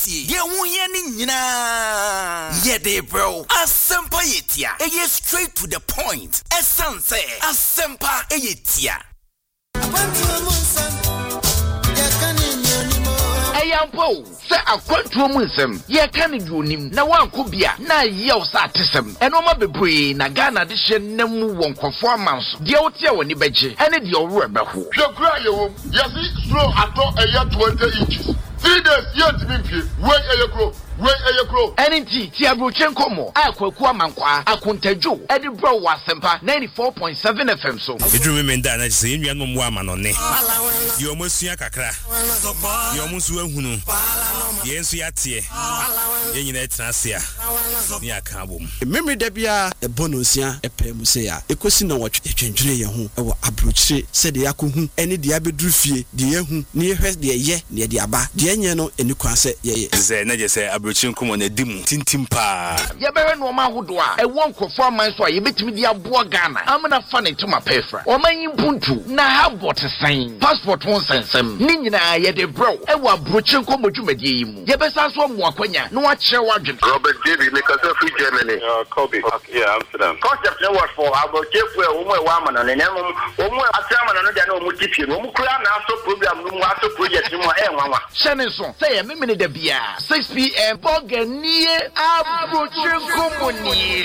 Ye wuye ni nyina. Ye de bro. Asempa yetia. Eye straight to the point. Essence. Asempa yetia. Ayampo se akwantuo mu nsem ye ka ne duonim na wanko bia na ye wo sa atesem enoma bebree na Ghana de hye namu wonkofo amanso de wote a woni beje ene de owro ebeho hwekura yewo yesi slow ato eya 20 inches 3 days yet bimfie wey eyekro Enti ti abrochen komo akwaku amankwa akontadwo edi bro wasempa 94.7 FM so edru me nda na se enua no mo ama no ne ye omosua kakra ye omusu ahunu ye nsu yate ye nyina etrase a ni aka abom memre da bia e bonosia epe mu se ya ekosi na wotwe twentwene ye ho e wo abrochire se de yakohu ene de abedru fie de yehu ne yehwe de ye ne de aba de enye no eni kwa se ye ze na je se abrochire komo na dimu tintim pa ye bewe no ma hodo a e wonkofo aman so a ye betimi de abo Ghana amna fa ne tuma pefra o man yimpuntu na ha botesan passport won sensem ni nyina ye de bro e wo abrochire komo dwumadi yi mu ye besa so mo akwanya no a kire wadwen Robert David make us free Germany Kobe yeah Amsterdam concept no what for abrochire fu e wo mo e wa amana ne nemu wo mo atrama no de na wo mo tipie no mo kura na so program no mo aso project mo e nwanwa shene so say ye memene da bia 6 p.m. Boganie abrochire komo ni